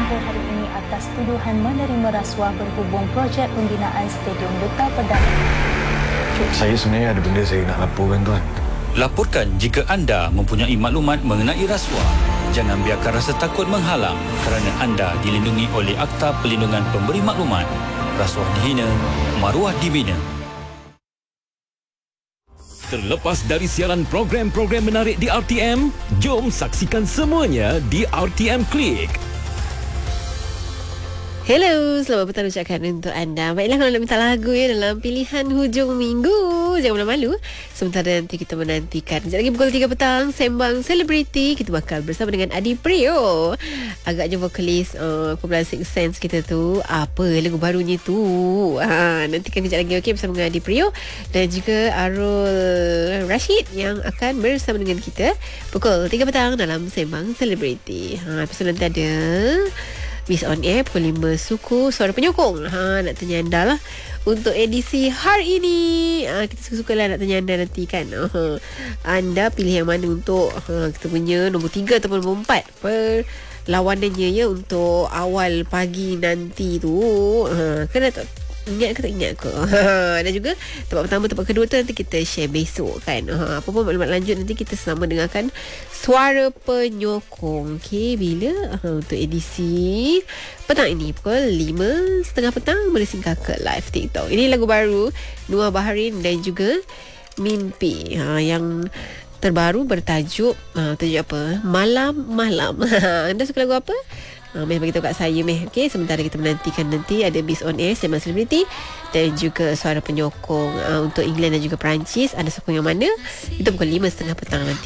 Johor hari ini atas tuduhan menerima rasuah berhubung projek pembinaan Stadium Duta Perdana. Saya sebenarnya ada benda saya nak laporkan, Tuan. Laporkan jika anda mempunyai maklumat mengenai rasuah. Jangan biarkan rasa takut menghalang kerana anda dilindungi oleh Akta Perlindungan Pemberi Maklumat. Rasuah dihina, maruah dibina. Terlepas dari siaran program-program menarik di RTM, jom saksikan semuanya di RTM Klik. Hello, selamat petang ucapkan untuk anda. Baiklah, kalau nak minta lagu ya dalam pilihan hujung minggu, jangan malu. Sementara nanti kita menantikan sekejap lagi pukul 3 petang, Sembang Selebriti. Kita bakal bersama dengan Adi Priyo. Agaknya vokalis kumpulan Six Sense kita tu. Apa lagu barunya tu? Nantikan kejap lagi, okey, bersama dengan Adi Priyo. Dan juga Arul Rashid yang akan bersama dengan kita pukul 3 petang dalam Sembang Selebriti. Lepas tu nanti ada Miss On Air pukul 5 suku suara penyokong. Nak tanya anda lah untuk edisi hari ini. Kita suka-suka lah nak tanya anda nanti kan. Anda pilih yang mana untuk kita punya nombor 3 ataupun nombor 4 perlawanannya ya untuk awal pagi nanti tu. Kena tak ingat ke tak ingat ke? Dan juga tempat pertama, tempat kedua tu nanti kita share besok kan. Apa pun maklumat lanjut nanti kita sama dengarkan suara penyokong. Okey, bila untuk edisi petang ini pukul 5.30 petang bersingkar ke live TikTok. Ini lagu baru Noah Baharin dan juga Mimpi yang terbaru bertajuk tajuk apa? Malam-malam. Anda suka lagu apa? Meh bagi tahu kat saya Meh. Okey, sementara kita menantikan nanti ada Miss On Air, Sembang Selebriti dan juga suara penyokong untuk England dan juga Perancis. Anda sokong yang mana? Itu pukul 5.30 petang nanti.